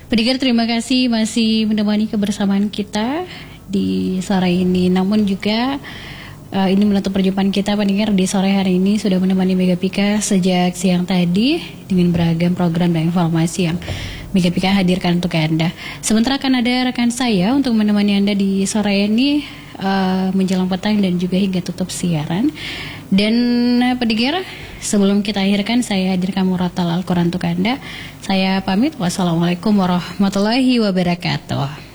Pendengar, terima kasih masih menemani kebersamaan kita di sore ini. Namun juga ini menutup perjumpaan kita pendengar di sore hari ini, sudah menemani Megapika sejak siang tadi dengan beragam program dan informasi yang Megapika hadirkan untuk Anda. Sementara akan ada rekan saya untuk menemani Anda di sore ini menjelang petang dan juga hingga tutup siaran. Dan pendengar, sebelum kita akhirkan, saya hadirkan muratal Al-Quran untuk Anda. Saya pamit. Wassalamualaikum warahmatullahi wabarakatuh.